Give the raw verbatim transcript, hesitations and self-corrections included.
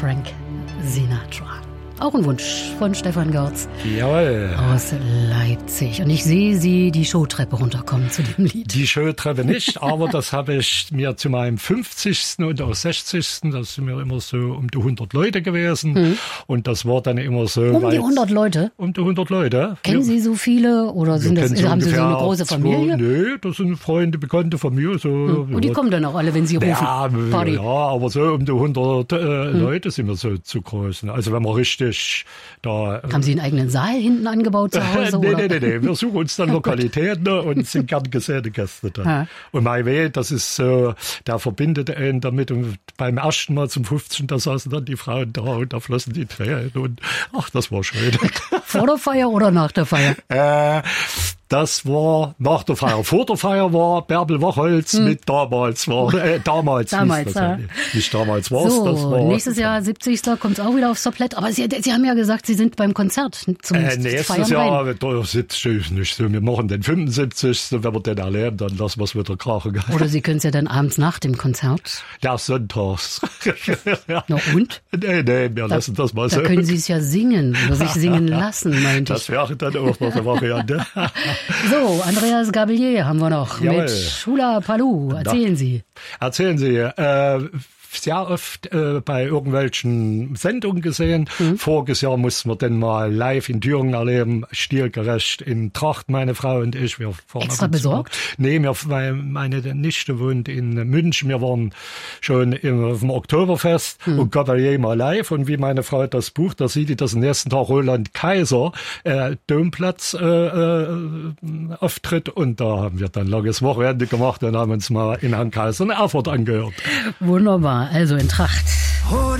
Frank Sinatra. Auch ein Wunsch von Stefan Görz Jawohl. aus Leipzig. Und ich sehe Sie die Showtreppe runterkommen zu dem Lied. Die Showtreppe nicht, aber das habe ich mir zu meinem fünfzigsten und auch sechzigsten Das sind mir immer so um die hundert Leute gewesen. Mhm. Und das war dann immer so... Um die hundert Leute? Um die hundert Leute. Kennen ja. Sie so viele? Oder sind das, so haben Sie so eine große Familie? Zwei, nee, das sind Freunde, Bekannte von mir. So, mhm. Und die kommen dann auch alle, wenn Sie rufen? Ja, Party. ja, aber so um die hundert äh, mhm. Leute sind wir so zu groß. Also wenn man richtig... da Haben Sie einen eigenen Saal hinten angebaut zu Hause? nee, oder? nee, nee, nee. Wir suchen uns dann Lokalitäten und sind gern gesäte Gäste dann. Ja. Und mein Weh, das ist so, der verbindet einen damit. Und beim ersten Mal zum fünfzehnten da saßen dann die Frauen da und da flossen die Tränen. Und ach, das war schön. Vor der Feier oder nach der Feier? Äh, Das war nach der Feier. Vor der Feier war Bärbel Wachholz hm. mit damals war äh, damals, damals das ja. nicht damals war es. So, das war nächstes Jahr siebzigsten kommt es auch wieder aufs Tablett. Aber Sie, Sie haben ja gesagt, Sie sind beim Konzert zum äh, nächstes Feiern Jahr, rein. Da sitzt ich nicht so. Wir machen den fünfundsiebzigsten Wenn wir den erleben, dann lassen wir es wieder krachen. Oder Sie können es ja dann abends nach dem Konzert. Ja, sonntags. Na und? Nee, nee, wir da, lassen das mal da so. Da können Sie es ja singen oder sich singen lassen, meinte ich. Das wäre dann auch noch eine Variante. So, Andreas Gabalier haben wir noch Jawohl. mit Hula Paloo. Erzählen Sie. Erzählen Sie. Äh, sehr oft äh, bei irgendwelchen Sendungen gesehen. Mhm. Voriges Jahr mussten wir denn mal live in Thüringen erleben, stilgerecht in Tracht, meine Frau und ich. Wir fahren Extra besorgt? Nee, wir, meine Nichte wohnt in München. Wir waren schon im, auf dem Oktoberfest mhm. und Gabalier mal live. Und wie meine Frau das bucht, da sieht die das am nächsten Tag Roland Kaiser äh, Domplatz äh, äh, Auftritt. Und da haben wir dann langes Wochenende gemacht und haben uns mal in Herrn Kaiser in Erfurt angehört. Wunderbar. Also in Tracht.